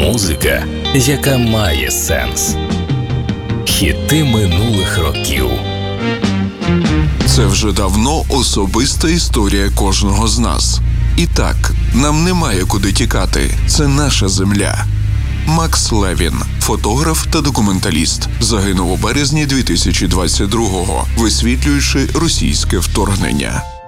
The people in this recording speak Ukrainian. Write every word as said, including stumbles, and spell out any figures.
Музика, яка має сенс. Хіти минулих років. Це вже давно особиста історія кожного з нас. І так, нам немає куди тікати. Це наша земля. Макс Левін, фотограф та документаліст, загинув у березні дві тисячі двадцять другого, висвітлюючи російське вторгнення.